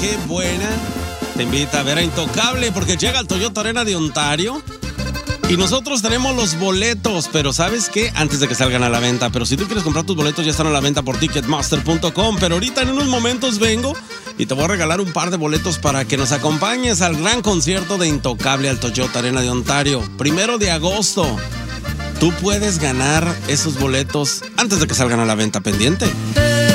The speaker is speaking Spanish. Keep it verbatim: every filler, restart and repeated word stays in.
qué buena. Te invita a ver a Intocable porque llega al Toyota Arena de Ontario. Y nosotros tenemos los boletos, pero ¿sabes qué? Antes de que salgan a la venta. Pero si tú quieres comprar tus boletos, ya están a la venta por ticketmaster punto com. Pero ahorita en unos momentos vengo y te voy a regalar un par de boletos para que nos acompañes al gran concierto de Intocable al Toyota Arena de Ontario. Primero de agosto. Tú puedes ganar esos boletos antes de que salgan a la venta. Pendiente.